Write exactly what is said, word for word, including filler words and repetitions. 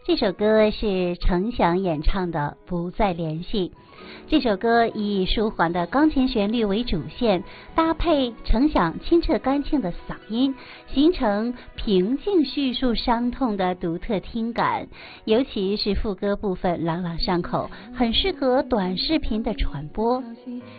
这首歌是程响演唱的《不再联系》。这首歌以舒缓的钢琴旋律为主线，搭配程响清澈干净的嗓音，形成平静叙述伤痛的独特听感。尤其是副歌部分朗朗上口，很适合短视频的传播。